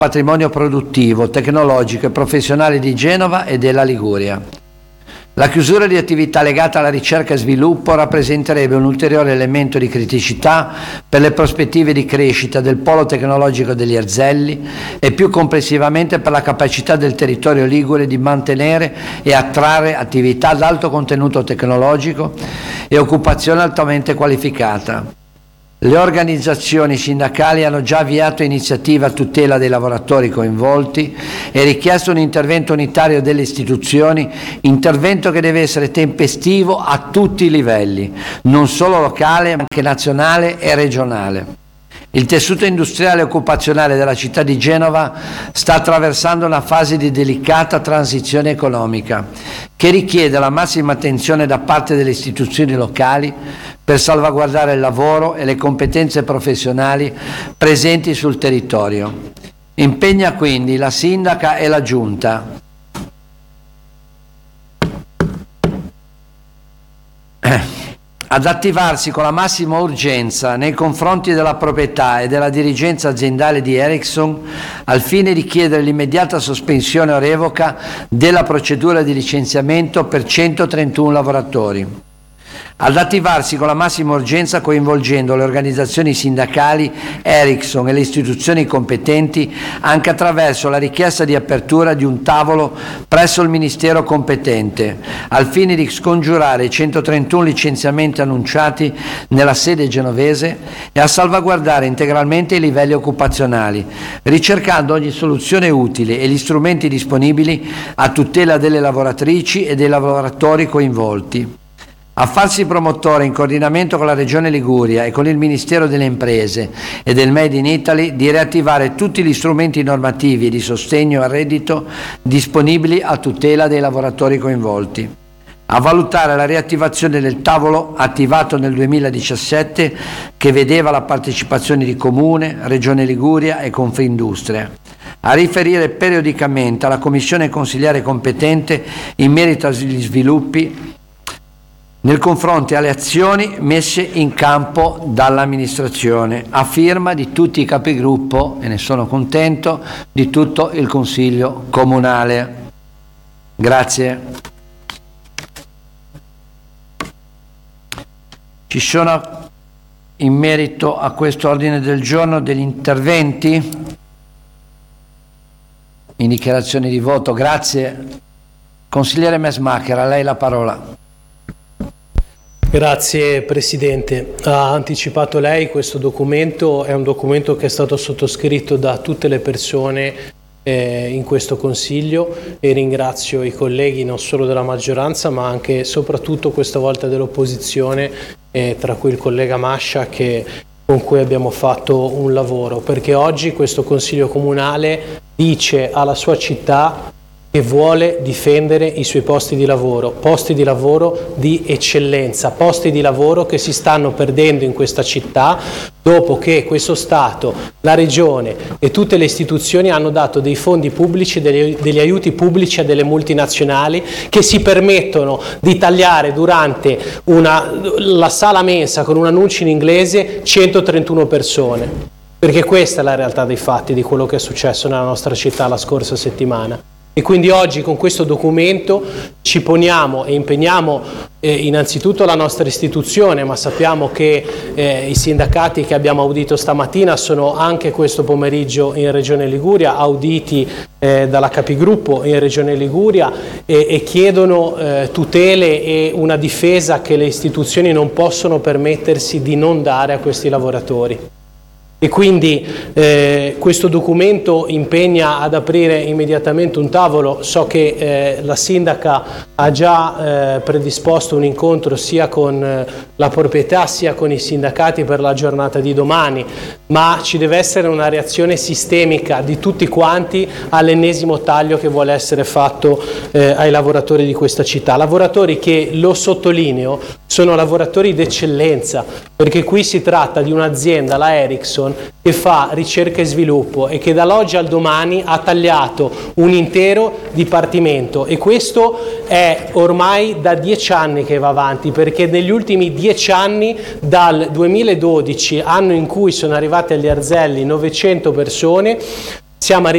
patrimonio produttivo, tecnologico e professionale di Genova e della Liguria. La chiusura di attività legate alla ricerca e sviluppo rappresenterebbe un ulteriore elemento di criticità per le prospettive di crescita del polo tecnologico degli Erzelli e più complessivamente per la capacità del territorio ligure di mantenere e attrarre attività ad alto contenuto tecnologico e occupazione altamente qualificata. Le organizzazioni sindacali hanno già avviato iniziative a tutela dei lavoratori coinvolti e richiesto un intervento unitario delle istituzioni, intervento che deve essere tempestivo a tutti i livelli, non solo locale ma anche nazionale e regionale. Il tessuto industriale e occupazionale della città di Genova sta attraversando una fase di delicata transizione economica che richiede la massima attenzione da parte delle istituzioni locali per salvaguardare il lavoro e le competenze professionali presenti sul territorio. Impegna quindi la sindaca e la giunta ad attivarsi con la massima urgenza nei confronti della proprietà e della dirigenza aziendale di Ericsson al fine di chiedere l'immediata sospensione o revoca della procedura di licenziamento per 131 lavoratori. Ad attivarsi con la massima urgenza coinvolgendo le organizzazioni sindacali, Ericsson e le istituzioni competenti anche attraverso la richiesta di apertura di un tavolo presso il Ministero competente al fine di scongiurare i 131 licenziamenti annunciati nella sede genovese e a salvaguardare integralmente i livelli occupazionali, ricercando ogni soluzione utile e gli strumenti disponibili a tutela delle lavoratrici e dei lavoratori coinvolti. A farsi promotore in coordinamento con la Regione Liguria e con il Ministero delle Imprese e del Made in Italy di riattivare tutti gli strumenti normativi e di sostegno al reddito disponibili a tutela dei lavoratori coinvolti. A valutare la riattivazione del tavolo attivato nel 2017 che vedeva la partecipazione di Comune, Regione Liguria e Confindustria. A riferire periodicamente alla Commissione consiliare competente in merito agli sviluppi nel confronto alle azioni messe in campo dall'amministrazione, a firma di tutti i capigruppo, e ne sono contento, di tutto il Consiglio Comunale. Grazie. Ci sono in merito a questo ordine del giorno degli interventi in dichiarazione di voto. Grazie. Consigliere Mesmacher, a lei la parola. Grazie Presidente. Ha anticipato lei, questo documento è un documento che è stato sottoscritto da tutte le persone in questo Consiglio e ringrazio i colleghi non solo della maggioranza ma anche e soprattutto questa volta dell'opposizione, tra cui il collega Mascia con cui abbiamo fatto un lavoro, perché oggi questo Consiglio Comunale dice alla sua città che vuole difendere i suoi posti di lavoro di eccellenza, posti di lavoro che si stanno perdendo in questa città dopo che questo Stato, la Regione e tutte le istituzioni hanno dato dei fondi pubblici, degli aiuti pubblici a delle multinazionali che si permettono di tagliare durante la sala mensa con un annuncio in inglese 131 persone, perché questa è la realtà dei fatti di quello che è successo nella nostra città la scorsa settimana. E quindi oggi con questo documento ci poniamo e impegniamo innanzitutto la nostra istituzione, ma sappiamo che i sindacati che abbiamo audito stamattina sono anche questo pomeriggio in Regione Liguria, auditi dalla Capigruppo in Regione Liguria e chiedono tutele e una difesa che le istituzioni non possono permettersi di non dare a questi lavoratori. E quindi questo documento impegna ad aprire immediatamente un tavolo. So che la sindaca ha già predisposto un incontro sia con la proprietà sia con i sindacati per la giornata di domani, ma ci deve essere una reazione sistemica di tutti quanti all'ennesimo taglio che vuole essere fatto ai lavoratori di questa città. Lavoratori che, lo sottolineo, sono lavoratori d'eccellenza, perché qui si tratta di un'azienda, la Ericsson, che fa ricerca e sviluppo e che dall'oggi al domani ha tagliato un intero dipartimento, e questo è ormai da 10 anni che va avanti, perché negli ultimi 10 anni, dal 2012, anno in cui sono arrivate agli Erzelli 900 persone, siamo arrivati